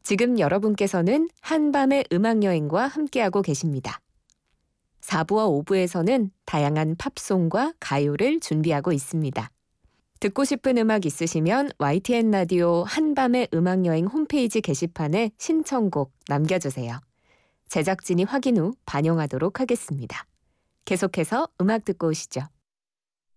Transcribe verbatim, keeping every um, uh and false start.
지금 여러분께서는 한밤의 음악여행과 함께하고 계십니다. 사 부와 오 부에서는 다양한 팝송과 가요를 준비하고 있습니다. 듣고 싶은 음악 있으시면 와이티엔 라디오 한밤의 음악여행 홈페이지 게시판에 신청곡 남겨주세요. 제작진이 확인 후 반영하도록 하겠습니다. 계속해서 음악 듣고 오시죠.